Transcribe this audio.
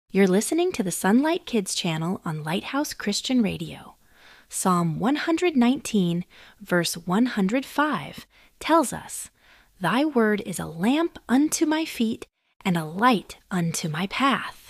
You're listening to the Sunlight Kids channel on Lighthouse Christian Radio. Psalm 119, verse 105, tells us, "Thy word is a lamp unto my feet and a light unto my path."